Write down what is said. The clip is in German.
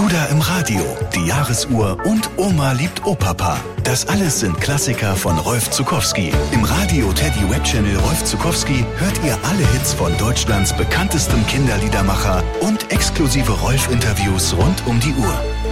Bruder im Radio, die Jahresuhr und Oma liebt Opapa. Das alles sind Klassiker von Rolf Zuckowski. Im Radio Teddy Web Channel Rolf Zuckowski hört ihr alle Hits von Deutschlands bekanntestem Kinderliedermacher und exklusive Rolf-Interviews rund um die Uhr.